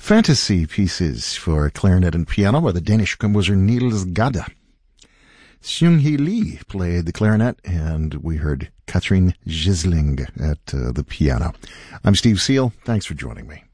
Fantasy pieces for clarinet and piano by the Danish composer Niels Gade. Seung-hee Lee played the clarinet, and we heard Katrin Gisling at the piano. I'm Steve Seal. Thanks for joining me.